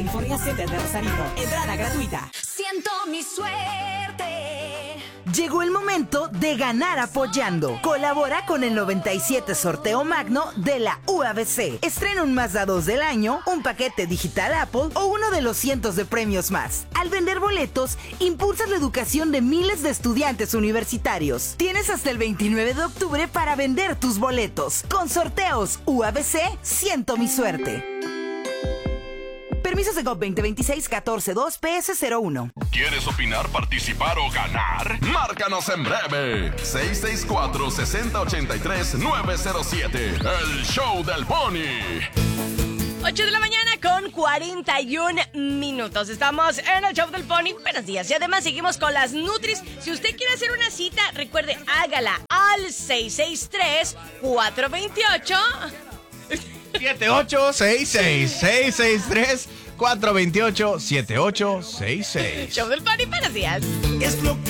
California Center de Rosarito. Entrada gratuita. Siento mi suerte. Llegó el momento de ganar apoyando. Colabora con el 97 sorteo magno de la UABC. Estrena un Mazda 2 del año, un paquete digital Apple o uno de los cientos de premios más. Al vender boletos, impulsas la educación de miles de estudiantes universitarios. Tienes hasta el 29 de octubre para vender tus boletos. Con sorteos UABC, siento mi suerte. Permisos de GOV 2026-14-2 PS01. ¿Quieres opinar, participar o ganar? Márcanos en breve. 664-6083-907. El Show del Pony. 8 de la mañana con 41 minutos. Estamos en el Show del Pony. Buenos días. Y además seguimos con las Nutris. Si usted quiere hacer una cita, recuerde, hágala al 663-428... 7866-663-428-7866. Show del Pony, buenos días. Es lo que